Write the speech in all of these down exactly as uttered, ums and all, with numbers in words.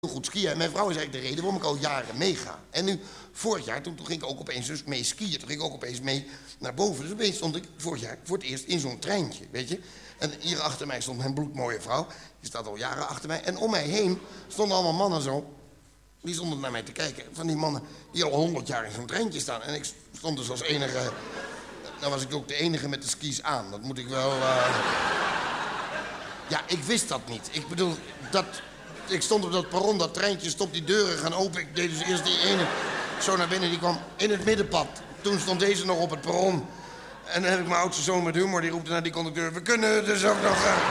heel goed skiën. En mijn vrouw is eigenlijk de reden waarom ik al jaren meega. En nu, vorig jaar, toen, toen ging ik ook opeens dus mee skiën. Toen ging ik ook opeens mee naar boven. Dus opeens stond ik vorig jaar voor het eerst in zo'n treintje, weet je. En hier achter mij stond mijn bloedmooie vrouw. Die staat al jaren achter mij. En om mij heen stonden allemaal mannen zo. Die stonden naar mij te kijken. Van die mannen die al honderd jaar in zo'n treintje staan. En ik stond dus als enige... Nou was ik ook de enige met de skis aan. Dat moet ik wel... Uh... Ja, ik wist dat niet. Ik bedoel, dat... Ik stond op dat perron, dat treintje stond, die deuren gaan open. Ik deed dus eerst die ene zo naar binnen, die kwam in het middenpad. Toen stond deze nog op het perron. En dan heb ik mijn oudste zoon met humor, die roepte naar die conducteur... We kunnen dus ook nog... Uh...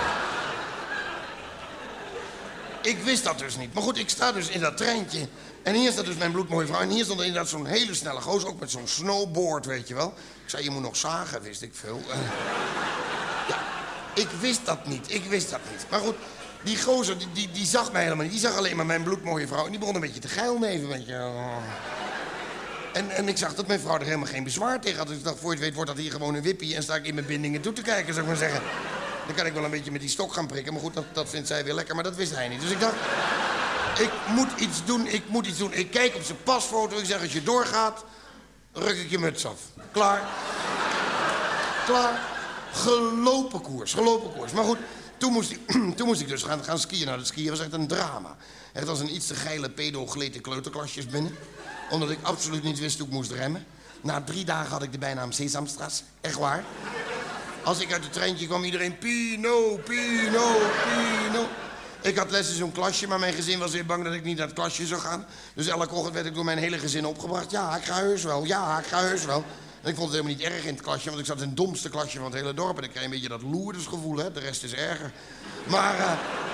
Ik wist dat dus niet. Maar goed, ik sta dus in dat treintje. En hier staat dus mijn bloedmooie vrouw. En hier stond inderdaad zo'n hele snelle gozer, ook met zo'n snowboard, weet je wel. Ik zei, je moet nog zagen, wist ik veel. Uh... Ja, ik wist dat niet, ik wist dat niet. Maar goed... Die gozer, die, die, die zag mij helemaal niet. Die zag alleen maar mijn bloedmooie vrouw. En die begon een beetje te geilen even, een beetje... Oh. En, en ik zag dat mijn vrouw er helemaal geen bezwaar tegen had. Dus ik dacht, voor je het weet wordt dat hier gewoon een wippie... en sta ik in mijn bindingen toe te kijken, zou ik maar zeggen. Dan kan ik wel een beetje met die stok gaan prikken. Maar goed, dat, dat vindt zij weer lekker, maar dat wist hij niet. Dus ik dacht, ik moet iets doen, ik moet iets doen. Ik kijk op zijn pasfoto, ik zeg, als je doorgaat... ruk ik je muts af. Klaar. Klaar. Gelopen koers, gelopen koers. Maar goed... Toen moest, ik, toen moest ik dus gaan, gaan skiën. Nou, dat skiën was echt een drama. Echt als een iets te geile pedo gleed de kleuterklasjes binnen. Omdat ik absoluut niet wist hoe ik moest remmen. Na drie dagen had ik de bijnaam Sesamstraat. Echt waar. Als ik uit het treintje kwam, iedereen... Pino, Pino, Pino. Ik had les in zo'n klasje, maar mijn gezin was weer bang dat ik niet naar het klasje zou gaan. Dus elke ochtend werd ik door mijn hele gezin opgebracht. Ja, ik ga heus wel. Ja, ik ga heus wel. En ik vond het helemaal niet erg in het klasje, want ik zat in het domste klasje van het hele dorp. En ik kreeg een beetje dat loerdersgevoel, hè. De rest is erger. Maar, uh...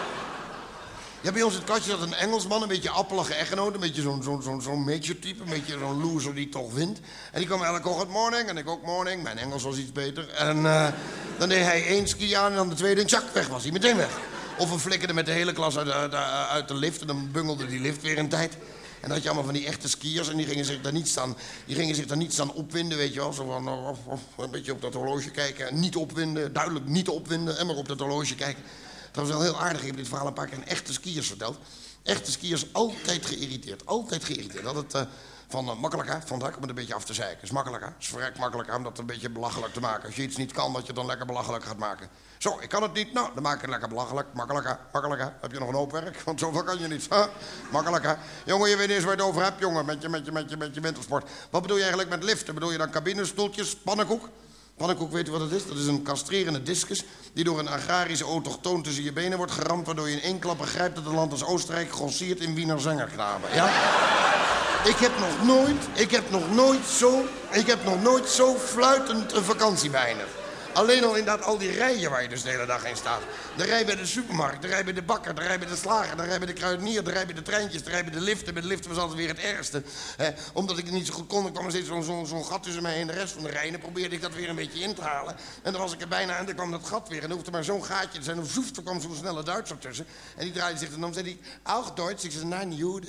ja, bij ons in het klasje zat een Engelsman, een beetje appelige echtgenoot. Een beetje zo'n zo'n zo'n zo'n major-type, een beetje zo'n loser die toch wint. En die kwam elke ochtend morning, en ik ook morning. Mijn Engels was iets beter. En uh, dan deed hij één ski aan en dan de tweede en tjak, weg was hij, meteen weg. Of we flikkerden met de hele klas uit de, uit de, uit de lift en dan bungelde die lift weer een tijd. En dan had je allemaal van die echte skiers en die gingen zich daar niet staan, die gingen zich daar niet staan opwinden, weet je wel. Zo van, of, of, een beetje op dat horloge kijken. Niet opwinden, duidelijk niet opwinden en maar op dat horloge kijken. Dat was wel heel aardig. Ik heb dit verhaal een paar keer aan echte skiers verteld. Echte skiers altijd geïrriteerd, altijd geïrriteerd. Dat het uh, van uh, makkelijk, hè, van dak om het een beetje af te zeiken. Is makkelijk, hè. Is vrek makkelijk, hè, om dat een beetje belachelijk te maken. Als je iets niet kan, dat je het dan lekker belachelijk gaat maken. Zo, ik kan het niet, nou, dan maak ik het lekker belachelijk. Makkelijk, hè, makkelijk, hè. Heb je nog een hoop werk? Want zoveel kan je niet. Huh? Makkelijk, hè. Jongen, je weet niet eens waar je het over hebt, jongen, met je, met je, met je, met je wintersport. Wat bedoel je eigenlijk met liften? Bedoel je dan cabinestoeltjes, pannenkoek? Pannenkoek, weet u wat het is? Dat is een castrerende discus die door een agrarische autochtoon tussen je benen wordt geramd, waardoor je in één klap begrijpt dat een land als Oostenrijk grossiert in Wiener Zangerknaben. Ja? Ik heb nog nooit, ik heb nog nooit zo, ik heb nog nooit zo fluitend een vakantie beëindigd. Alleen al inderdaad al die rijen waar je dus de hele dag heen staat. De rij bij de supermarkt, de rij bij de bakker, de rij bij de slager, de rij bij de kruidenier, de rij bij de treintjes, de rij bij de liften. Bij de liften was altijd weer het ergste. Hè? Omdat ik het niet zo goed kon, er kwam er steeds zo'n zo, zo gat tussen mij en de rest van de rij. En dan probeerde ik dat weer een beetje in te halen. En dan was ik er bijna en dan kwam dat gat weer. En dan hoefde maar zo'n gaatje te zijn. En zoef, er kwam zo'n snelle Duitser tussen. En die draaide zich en dan zei hij, auch Duits? Ik zei, nein, Jude.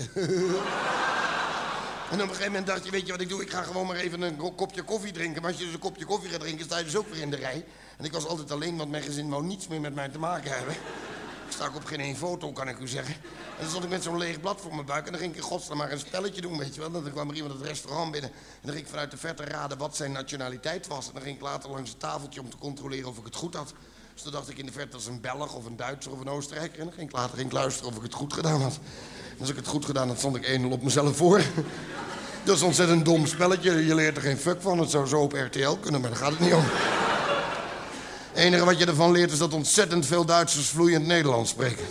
En op een gegeven moment dacht je, weet je wat ik doe? Ik ga gewoon maar even een kopje koffie drinken. Maar als je dus een kopje koffie gaat drinken, sta je dus ook weer in de rij. En ik was altijd alleen, want mijn gezin wou niets meer met mij te maken hebben. Ik sta ook op geen één foto, kan ik u zeggen. En dan stond ik met zo'n leeg blad voor mijn buik. En dan ging ik in godsnaam maar een spelletje doen, weet je wel. Dan kwam er iemand het restaurant binnen. En dan ging ik vanuit de verte raden wat zijn nationaliteit was. En dan ging ik later langs het tafeltje om te controleren of ik het goed had. Dus dan dacht ik in de verte als een Belg of een Duitser of een Oostenrijker. En dan ging ik later ging ik luisteren of ik het goed gedaan had. En als ik het goed gedaan had, stond ik één nul op mezelf voor. Dat is een ontzettend dom spelletje. Je leert er geen fuck van. Het zou zo op R T L kunnen, maar daar gaat het niet om. Het enige wat je ervan leert is dat ontzettend veel Duitsers vloeiend Nederlands spreken.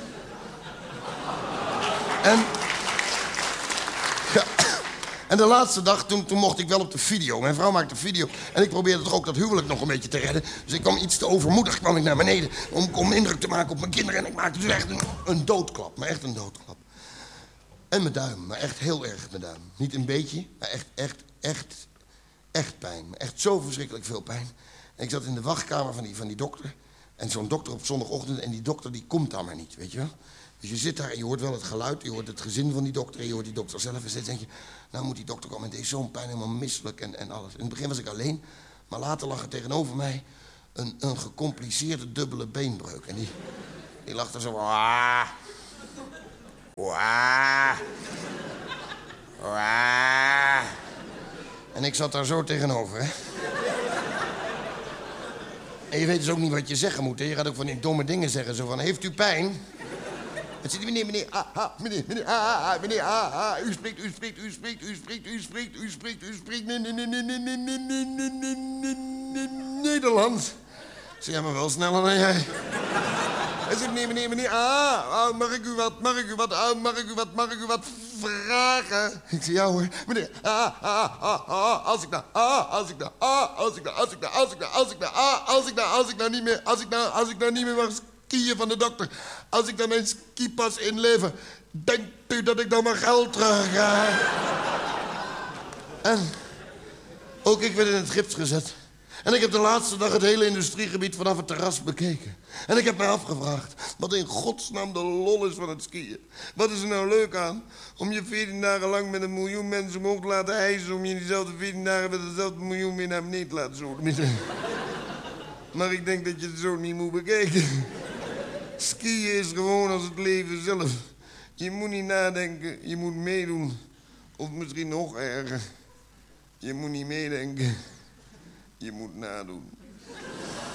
En... Ja. En de laatste dag, toen, toen mocht ik wel op de video. Mijn vrouw maakte video. En ik probeerde toch ook dat huwelijk nog een beetje te redden. Dus ik kwam iets te overmoedig, kwam ik naar beneden. Om, om indruk te maken op mijn kinderen. En ik maakte dus echt een, een doodklap. Maar echt een doodklap. En mijn duim, maar echt heel erg mijn duim. Niet een beetje, maar echt, echt, echt, echt pijn. Echt zo verschrikkelijk veel pijn. En ik zat in de wachtkamer van die, van die dokter. En zo'n dokter op zondagochtend. En die dokter die komt dan maar niet, weet je wel. Dus je zit daar en je hoort wel het geluid. Je hoort het gezin van die dokter. En je hoort die dokter zelf. En steeds denk je, nou moet die dokter komen. En deze zo'n pijn, helemaal misselijk en, en alles. In het begin was ik alleen. Maar later lag er tegenover mij een, een gecompliceerde dubbele beenbreuk. En die, die lag er zo... Ah. Waa. Waa. En ik zat daar zo tegenover, hè. En je weet dus ook niet wat je zeggen moet, hè. Je gaat ook van die domme dingen zeggen, zo van, heeft u pijn? Het zit meneer, meneer, ah, ah, meneer, meneer, ah, ah, meneer, ah, ah, u spreekt, u spreekt, u spreekt, u spreekt, u spreekt, u spreekt, u spreekt, nee, nee, nee, nee, nee, nee, nee, nee, nee, nee, nee, Nederlands. Zeg jij maar wel sneller dan jij. Hij zegt, meneer, meneer, meneer, ah, ah, mag ik u wat, mag ik u wat, ah, mag ik u wat, mag ik u wat vragen? Ik zeg, ja hoor, meneer, ah, ah, ah, ah, als ik nou, ah, als ik nou, ah, als ik nou, als ik nou, als ik nou, als ik nou, ah, als ik nou, als ik nou niet meer, als ik nou, als ik nou niet meer mag skiën van de dokter, als ik dan mijn skipas inlever, denkt u dat ik dan mijn geld terug krijg? En ook ik werd in het gips gezet. En ik heb de laatste dag het hele industriegebied vanaf het terras bekeken. En ik heb mij afgevraagd wat in godsnaam de lol is van het skiën. Wat is er nou leuk aan om je veertien dagen lang met een miljoen mensen omhoog te laten hijsen, om je in diezelfde veertien dagen met dezelfde miljoen weer naar beneden te laten zoeken. Maar ik denk dat je het zo niet moet bekijken. Skiën is gewoon als het leven zelf. Je moet niet nadenken, je moet meedoen. Of misschien nog erger. Je moet niet meedenken. Je moet nadoen.